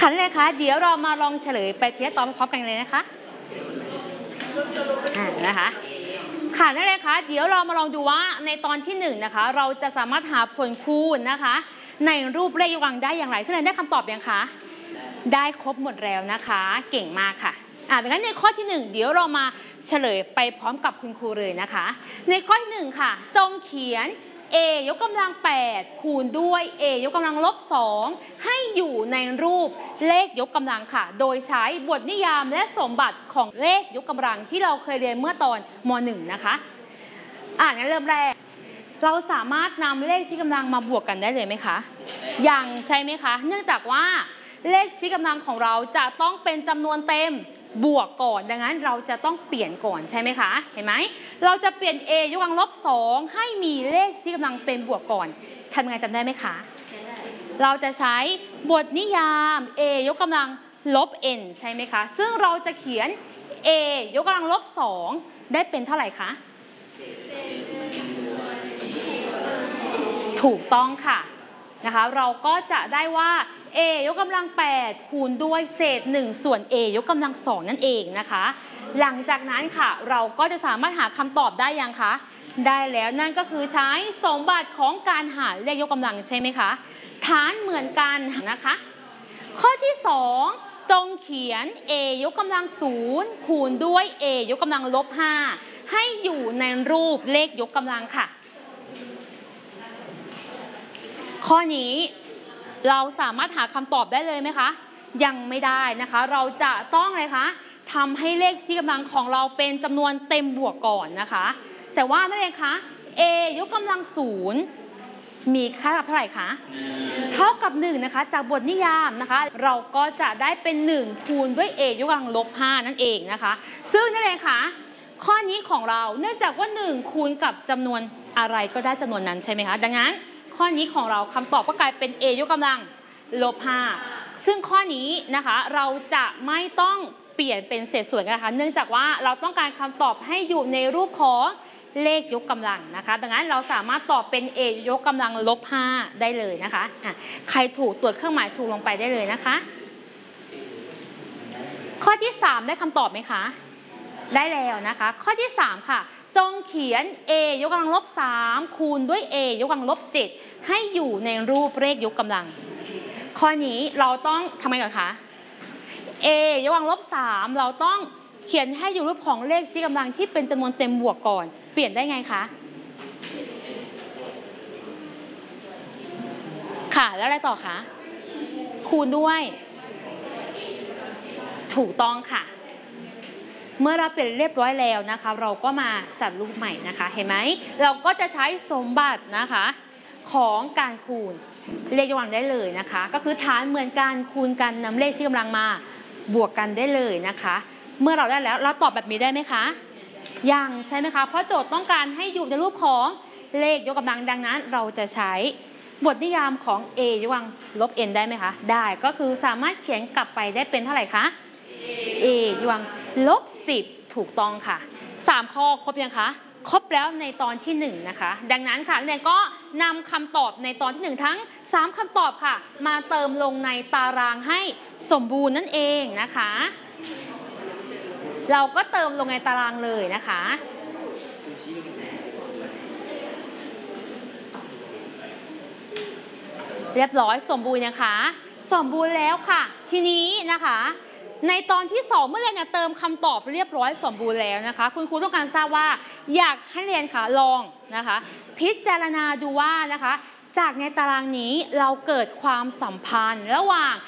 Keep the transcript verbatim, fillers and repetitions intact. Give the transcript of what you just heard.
ค่ะเลยคะเดี๋ยวเรามาลองเฉลยไปทีละตอนพร้อมกันเลยนะคะอ่านะคะค่ะนั่นเลยคะเดี๋ยวเรามาลองดูว่าในตอนที่หนึ่งนะคะเราจะสามารถหาผลคูณนะคะในรูปเลขยกกำลังได้อย่างไรซึ่งได้คำตอบยังคะได้ครบหมดแล้วนะคะเก่งมากค่ะอ่าดังนั้นในข้อที่หนึ่งเดี๋ยวเรามาเฉลยไปพร้อมกับคุณครูเลยนะคะในข้อที่หนึ่งค่ะจงเขียน a ยกกำลังแปดคูณด้วย a ยกกำลังลบสองให้อยู่ในรูปเลขยกกำลังค่ะโดยใช้บทนิยามและสมบัติของเลขยกกำลังที่เราเคยเรียนเมื่อตอนม หนึ่ง นะคะอ่างั้นเริ่มแรกเราสามารถนำเลขชี้กำลังมาบวกกันได้เลยไหมคะยังใช่ไหมคะเนื่องจากว่าเลขชี้กำลังของเราจะต้องเป็นจำนวนเต็มบวกก่อนดังนั้นเราจะต้องเปลี่ยนก่อนใช่ไหมคะเห็นไหมเราจะเปลี่ยน a ยกกำลังลบสองให้มีเลขชี้กำลังเป็นบวกก่อนทำยังไงจำได้ไหมคะเราจะใช้บทนิยาม a ยกกำลังลบ n ใช่ไหมคะซึ่งเราจะเขียน a ยกกำลังลบสองได้เป็นเท่าไหร่คะถูกต้องค่ะนะคะเราก็จะได้ว่า a ยกกำลังแปดคูณด้วยเศษหนึ่งส่วน a ยกกำลังสองนั่นเองนะคะหลังจากนั้นค่ะเราก็จะสามารถหาคำตอบได้ยังคะได้แล้วนั่นก็คือใช้สมบัติของการหาเลขยกกำลังใช่ไหมคะฐานเหมือนกันนะคะข้อที่สองจงเขียน a ยกกำลังศูนย์คูณด้วย a ยกกำลังลบห้าให้อยู่ในรูปเลขยกกำลังค่ะข้อนี้เราสามารถหาคำตอบได้เลยไหมคะยังไม่ได้นะคะเราจะต้องอะไรคะทำให้เลขชี้กำลังของเราเป็นจำนวนเต็มบวกก่อนนะคะแต่ว่านั่นเองคะ a ยกกำลังศูนย์มีค่าเท่าไหร่คะเท่ากับหนึ่งนะคะจากบทนิยามนะคะเราก็จะได้เป็นหนึ่งคูณด้วย a ยกกำลังลบห้านั่นเองนะคะซึ่งนั่นเองคะข้อนี้ของเราเนื่องจากว่าหนึ่งคูณกับจำนวนอะไรก็ได้จำนวนนั้นใช่ไหมคะดังนั้นข้อนี้ของเราคำตอบก็กลายเป็น a ยกกำลังลบห้าซึ่งข้อนี้นะคะเราจะไม่ต้องเปลี่ยนเป็นเศษส่วนกันนะคะเนื่องจากว่าเราต้องการคำตอบให้อยู่ในรูปของเลขยกกำลังนะคะดังนั้นเราสามารถตอบเป็น a ยกกำลังลบห้าได้เลยนะคะะใครถูกตรวจเครื่องหมายถูกลงไปได้เลยนะคะข้อที่สามได้คำตอบไหมคะได้แล้วนะคะข้อที่สามค่ะจงเขียน a ยกกำลังลบสามคูณด้วย a ยกกำลังลบเจ็ดให้อยู่ในรูปเลขยกกำลังข้อนี้เราต้องทำไมก่อนคะ a ยกกำลังลบสามเราต้องเขียนให้อยู่รูปของเลขชี้กำลังที่เป็นจำนวนเต็มบวกก่อนเปลี่ยนได้ไงคะค่ะแล้วอะไรต่อคะคูณด้วยถูกต้องค่ะเมื่อเราเปลี่ยนเรียบร้อยแล้วนะคะเราก็มาจัดรูปใหม่นะคะเห็นไหมเราก็จะใช้สมบัตินะคะของการคูณเลขยกกำลังได้เลยนะคะก็คือฐานเหมือนกันคูณกันนำเลขชี้กำลังมาบวกกันได้เลยนะคะเมื่อเราได้แล้วเราตอบแบบนี้ได้ไหมคะยังใช่ไหมคะเพราะโจทย์ต้องการให้อยู่ในรูปของเลขยกกำลังดังนั้นเราจะใช้บทนิยามของ a ยกกำลังลบ n ได้ไหมคะได้ก็คือสามารถเขียนกลับไปได้เป็นเท่าไหร่คะ a ยกกำลังลบสิบถูกต้องค่ะสามข้อครบยังคะครบแล้วในตอนที่หนึ่งนะคะดังนั้นค่ะนักเรียนก็นำคำตอบในตอนที่หนึ่งทั้งสามคำตอบค่ะมาเติมลงในตารางให้สมบูรณ์นั่นเองนะคะเราก็เติมลงในตารางเลยนะคะเรียบร้อยสมบูรณ์นะคะสมบูรณ์แล้วค่ะทีนี้นะคะในตอนที่สองเมื่อเรียนเติมคำตอบเรียบร้อยสมบูรณ์แล้วนะคะคุณครูต้องการทราบว่าอยากให้เรียนค่ะลองนะคะพิจารณาดูว่านะคะจากในตารางนี้เราเกิดความสัมพันธ์ระหว่าง